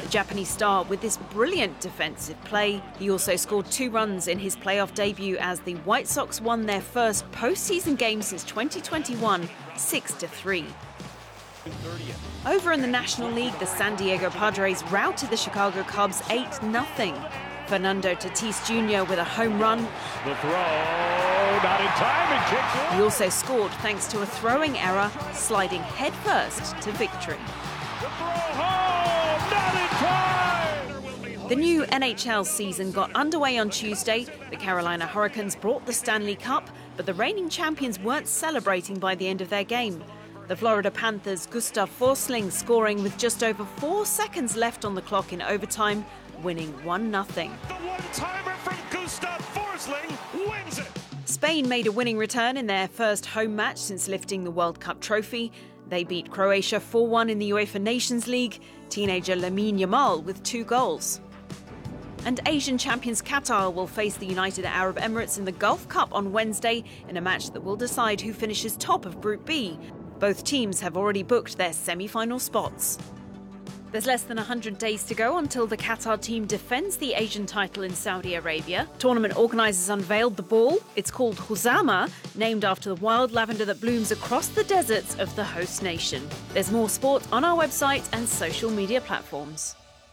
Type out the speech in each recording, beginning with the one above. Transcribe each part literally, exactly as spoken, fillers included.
The Japanese star with this brilliant defensive play. He also scored two runs in his playoff debut as the White Sox won their first postseason game since twenty twenty-one, six to three. Over in the National League, the San Diego Padres routed the Chicago Cubs eight nothing. Fernando Tatis Junior with a home run. The throw, not in time, and kicks it. He also scored thanks to a throwing error, sliding headfirst to victory. The throw home, not in time. The new N H L season got underway on Tuesday. The Carolina Hurricanes brought the Stanley Cup, but the reigning champions weren't celebrating by the end of their game. The Florida Panthers' Gustav Forsling scoring with just over four seconds left on the clock in overtime, winning one nothing. The one-timer from Gustav Forsling wins it. Spain made a winning return in their first home match since lifting the World Cup trophy. They beat Croatia four one in the UEFA Nations League, teenager Lamine Yamal with two goals. And Asian champions Qatar will face the United Arab Emirates in the Gulf Cup on Wednesday in a match that will decide who finishes top of Group B. Both teams have already booked their semi-final spots. There's less than one hundred days to go until the Qatar team defends the Asian title in Saudi Arabia. Tournament organisers unveiled the ball. It's called Huzama, named after the wild lavender that blooms across the deserts of the host nation. There's more sport on our website and social media platforms.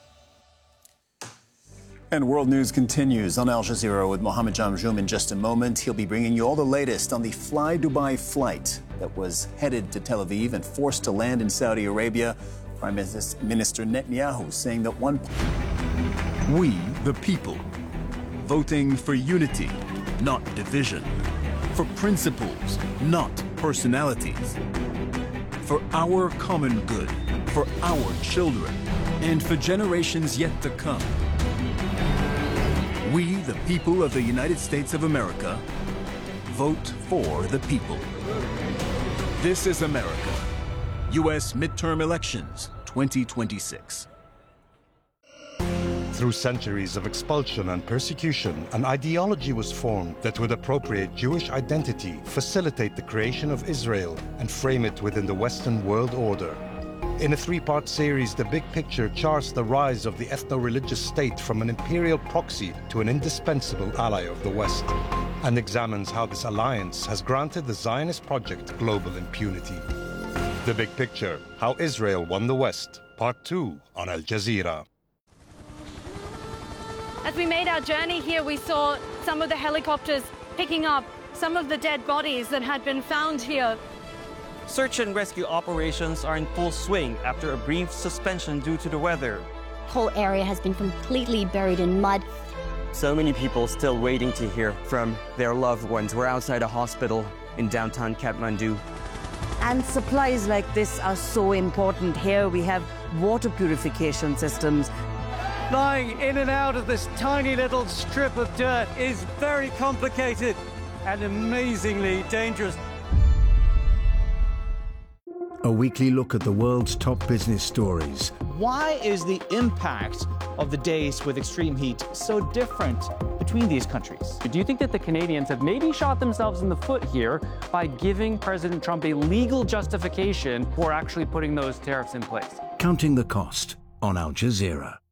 And world news continues on Al Jazeera with Mohammed Jamjoom in just a moment. He'll be bringing you all the latest on the Fly Dubai flight that was headed to Tel Aviv and forced to land in Saudi Arabia. Prime Minister Netanyahu saying that one... We, the people, voting for unity, not division, for principles, not personalities, for our common good, for our children, and for generations yet to come. We, the people of the United States of America, vote for the people. This is America. U S midterm elections twenty twenty-six. Through centuries of expulsion and persecution, an ideology was formed that would appropriate Jewish identity, facilitate the creation of Israel, and frame it within the Western world order. In a three-part series, The Big Picture charts the rise of the ethno-religious state from an imperial proxy to an indispensable ally of the West, and examines how this alliance has granted the Zionist project global impunity. The Big Picture, How Israel Won the West, Part two on Al Jazeera. As we made our journey here, we saw some of the helicopters picking up some of the dead bodies that had been found here. Search and rescue operations are in full swing after a brief suspension due to the weather. The whole area has been completely buried in mud. So many people still waiting to hear from their loved ones. We're outside a hospital in downtown Kathmandu. And supplies like this are so important. Here we have water purification systems. Flying in and out of this tiny little strip of dirt is very complicated and amazingly dangerous. A weekly look at the world's top business stories. Why is the impact of the days with extreme heat so different between these countries? Do you think that the Canadians have maybe shot themselves in the foot here by giving President Trump a legal justification for actually putting those tariffs in place? Counting the Cost on Al Jazeera.